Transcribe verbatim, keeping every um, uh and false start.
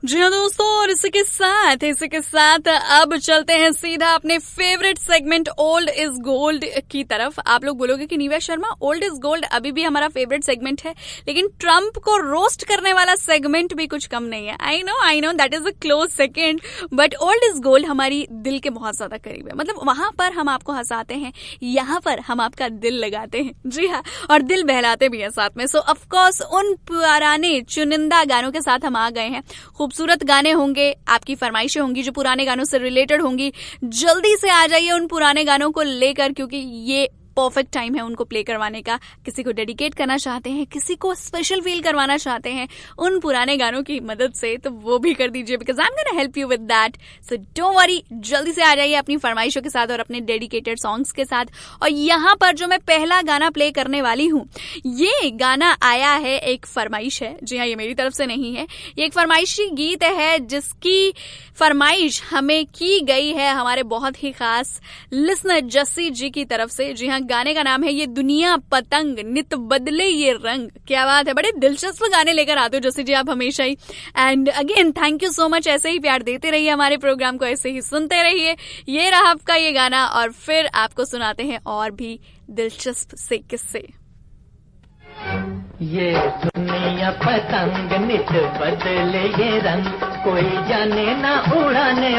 जी हाँ दोस्तों, और इसी के साथ इसी के साथ अब चलते हैं सीधा अपने favourite segment old is gold की तरफ। आप लोग बोलोगे कि नीवा शर्मा, ओल्ड इज गोल्ड अभी भी हमारा फेवरेट सेगमेंट है, लेकिन ट्रम्प को रोस्ट करने वाला सेगमेंट भी कुछ कम नहीं है। I know I know that is a close second, but old is gold हमारी दिल के बहुत ज्यादा करीब है। मतलब वहां पर हम आपको हंसाते हैं, यहाँ पर हम आपका दिल लगाते हैं। जी हाँ, और दिल बहलाते भी हैं साथ में। सो ऑफकोर्स उन पुराने चुनिंदा गानों के साथ हम आ गए हैं। खूबसूरत गाने होंगे, आपकी फरमाइशें होंगी जो पुराने गानों से रिलेटेड होंगी। जल्दी से आ जाइए उन पुराने गानों को लेकर, क्योंकि ये परफेक्ट टाइम है उनको प्ले करवाने का। किसी को डेडिकेट करना चाहते हैं, किसी को स्पेशल फील करवाना चाहते हैं उन पुराने गानों की मदद से, तो वो भी कर दीजिए, because I am gonna help you with that. So don't worry, जल्दी से आ जाइए अपनी फरमाइशों के साथ और अपने डेडिकेटेड सॉन्ग्स के साथ। और यहाँ पर जो मैं पहला गाना प्ले करने वाली हूँ, ये गाना आया है, एक फरमाइश है। जी हाँ, ये मेरी तरफ से नहीं है, ये एक फरमाइशी गीत है जिसकी फरमाइश हमें की गई है हमारे बहुत ही खास लिसनर जस्सी जी की तरफ से। जी हाँ, गाने का नाम है ये दुनिया पतंग नित बदले ये रंग। क्या बात है, बड़े दिलचस्प गाने लेकर आते हो जस्सी जी आप हमेशा ही। And again thank you so much, ऐसे ही प्यार देते रहिए हमारे प्रोग्राम को, ऐसे ही सुनते रहिए। ये रहा आपका ये गाना, और फिर आपको सुनाते हैं और भी दिलचस्प से किस्से। ये दुनिया पतंग नित बदले ये रंग, कोई जाने ना उड़ाने